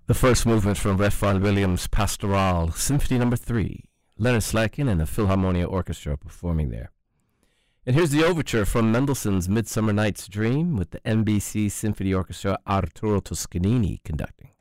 The first movement from Raphael Williams' Pastoral, Symphony No. 3. Leonard Slatkin and the Philharmonia Orchestra performing there. And here's the overture from Mendelssohn's Midsummer Night's Dream with the NBC Symphony Orchestra, Arturo Toscanini conducting.